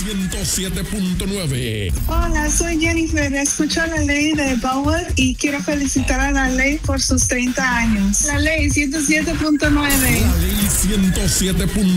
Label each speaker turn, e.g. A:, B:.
A: 107.9.
B: Hola, soy Jennifer. Escucho la ley de Bauer y quiero felicitar a la ley por sus 30 años. La ley 107.9.
A: La ley 107.